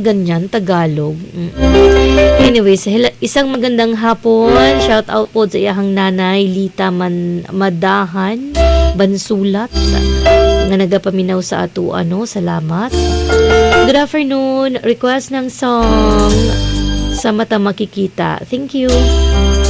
ganyan, Tagalog. Anyways, isang magandang hapon. Shout out po sa iyahang nanay, Lita Madahan, Bansulat, nga nagapaminaw sa ato, salamat. Good afternoon. Request ng song sa mata makikita. Thank you.